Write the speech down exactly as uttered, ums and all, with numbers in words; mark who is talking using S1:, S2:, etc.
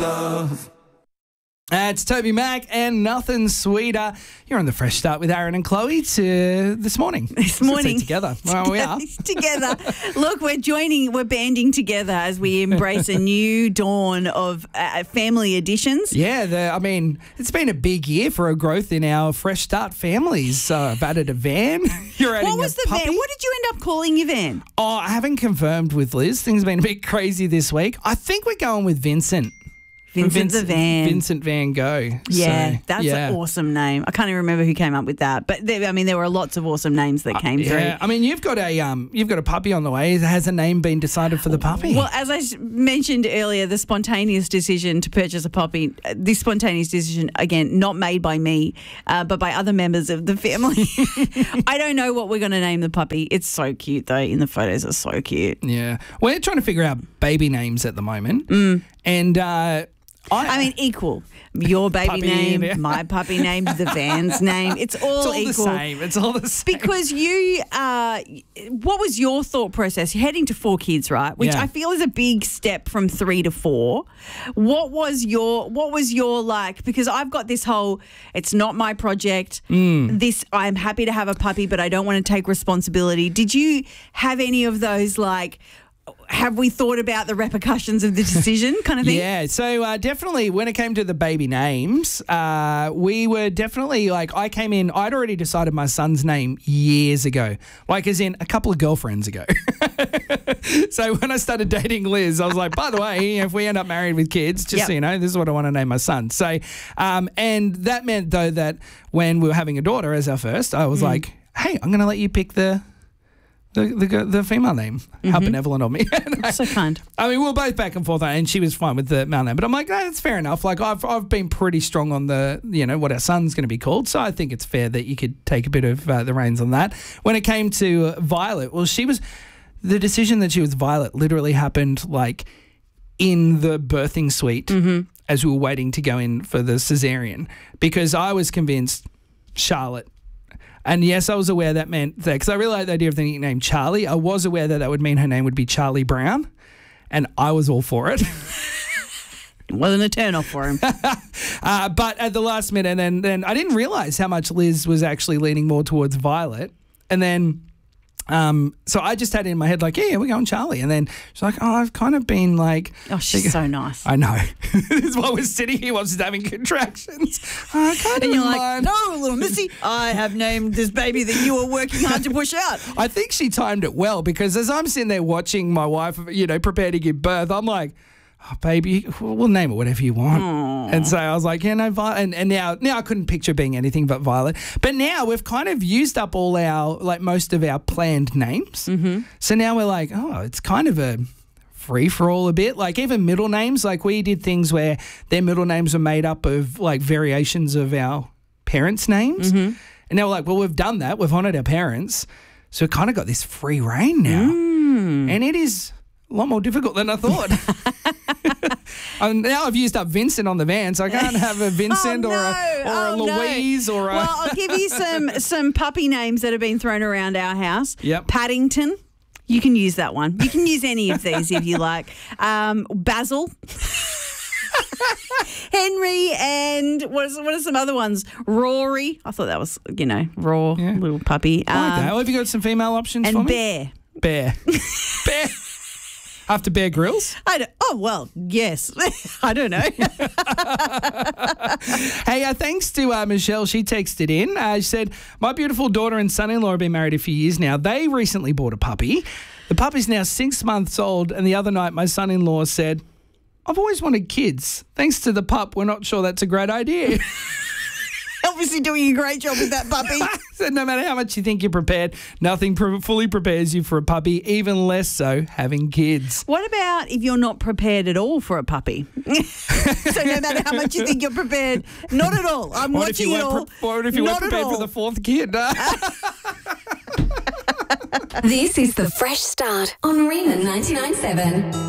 S1: love. Uh, it's Toby Mac and Nothing Sweeter. You're on the Fresh Start with Aaron and Chloe to this morning.
S2: This morning.
S1: Together. Well, we are.
S2: Together. Look, we're joining, we're banding together as we embrace a new dawn of uh, family additions.
S1: Yeah, the, I mean, it's been a big year for a growth in our Fresh Start families. Uh, I've added a van. You're adding
S2: What was
S1: a
S2: the
S1: puppy.
S2: van? What did you end up calling your van?
S1: Oh, I haven't confirmed with Liz. Things have been a bit crazy this week. I think we're going with Vincent.
S2: Vincent the Van.
S1: Vincent Van Gogh.
S2: Yeah,
S1: So,
S2: that's
S1: yeah.
S2: an awesome name. I can't even remember who came up with that, but there, I mean, there were lots of awesome names that came
S1: Uh, yeah,
S2: through.
S1: I mean, you've got a um, you've got a puppy on the way. Has a name been decided for the puppy?
S2: Well, as I s- mentioned earlier, the spontaneous decision to purchase a puppy, uh, this spontaneous decision, again, not made by me, uh, but by other members of the family. I don't know what we're going to name the puppy. It's so cute, though. In the photos, it's so cute.
S1: Yeah, we're trying to figure out baby names at the moment,
S2: Mm.
S1: and uh, I,
S2: I mean, equal. Your baby
S1: Puppy,
S2: name,
S1: yeah.
S2: my puppy name, the van's name. It's all,
S1: it's all
S2: equal.
S1: the same. It's all the same.
S2: Because you, uh, what was your thought process? You're heading to four kids, right? Which
S1: Yeah.
S2: I feel is a big step from three to four. What was your, what was your like? Because I've got this whole, it's not my project.
S1: Mm.
S2: This, I'm happy to have a puppy, but I don't want to take responsibility. Did you have any of those like, have we thought about the repercussions of the decision kind of thing?
S1: Yeah, so uh, definitely when it came to the baby names, uh, we were definitely like, I came in, I'd already decided my son's name years ago, like as in a couple of girlfriends ago. So when I started dating Liz, I was like, by the way, if we end up married with kids, just
S2: Yep.
S1: so you know, this is what I want to name my son. So, um, and that meant though that when we were having a daughter as our first, I was like, hey, I'm going to let you pick the The, the the female name. How benevolent of me.
S2: So kind.
S1: I mean, we were both back and forth, and she was fine with the male name. But I'm like, no, that's fair enough. Like, I've I've been pretty strong on the, you know, what our son's going to be called. So I think it's fair that you could take a bit of uh, the reins on that. When it came to Violet, well, she was, the decision that she was Violet literally happened like in the birthing suite as we were waiting to go in for the cesarean, because I was convinced Charlotte. And yes, I was aware that meant that, because I really like the idea of the nickname Charlie. I was aware that that would mean her name would be Charlie Brown, and I was all for it.
S2: It wasn't a turn off for him.
S1: uh, but at the last minute, and then, then I didn't realise how much Liz was actually leaning more towards Violet. And then, um, so I just had it in my head like, yeah, yeah, we're going Charlie. And then she's like, oh, I've kind of been like.
S2: Oh, she's so nice.
S1: I know. This is why we're sitting here while she's having contractions. I kind
S2: And
S1: of
S2: you're like,
S1: mind.
S2: no, little missy, I have named this baby that you were working hard to push out.
S1: I think she timed it well, because as I'm sitting there watching my wife, you know, prepare to give birth, I'm like, oh, baby, we'll name it whatever you want.
S2: Aww.
S1: And so I was like, yeah, no, Violet. And, and now, now I couldn't picture being anything but Violet. But now we've kind of used up all our, like most of our planned names. Mm-hmm. So now we're like, oh, it's kind of a free for all a bit. Like even middle names, like we did things where their middle names were made up of like variations of our parents' names. Mm-hmm. And now we're like, well, we've done that. We've honoured our parents. So we kind of got this free reign now. Mm. And it is a lot more difficult than I thought. um, now I've used up Vincent on the van, so I can't have a Vincent
S2: oh,
S1: or
S2: no.
S1: a, or
S2: oh,
S1: a Louise
S2: no.
S1: or a...
S2: Well, I'll give you some some puppy names that have been thrown around our house.
S1: Yep.
S2: Paddington. You can use that one. You can use any of these if you like. Um, Basil. Henry, and what is what are some other ones? Rory. I thought that was, you know, raw
S1: Yeah.
S2: little puppy.
S1: I like
S2: Um,
S1: that. Well, have you got some female options for
S2: and
S1: me?
S2: Bear.
S1: Bear. Bear. After Bear Grylls?
S2: I don't, oh, well, yes. I don't know.
S1: Hey, uh, thanks to uh, Michelle. She texted in. Uh, she said, my beautiful daughter and son-in-law have been married a few years now. They recently bought a puppy. The puppy's now six months old, and the other night my son-in-law said, I've always wanted kids. Thanks to the pup, we're not sure that's a great idea.
S2: Obviously doing a great job with that puppy.
S1: Said no matter how much you think you're prepared, nothing pre- fully prepares you for a puppy, even less so having kids.
S2: What about if you're not prepared at all for a puppy? So no matter how much you think you're prepared, not at all. I'm
S1: What if
S2: watching
S1: you
S2: it
S1: weren't
S2: all.
S1: pre- what if you
S2: not
S1: weren't prepared
S2: at
S1: for
S2: all.
S1: the fourth kid?
S3: This is the Fresh Start on Riemann ninety-nine point seven.